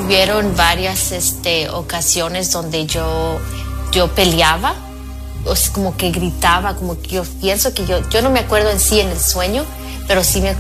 hubieron varias ocasiones donde yo peleaba, o sea, como que gritaba, como que yo pienso que yo no me acuerdo en sí en el sueño, pero sí me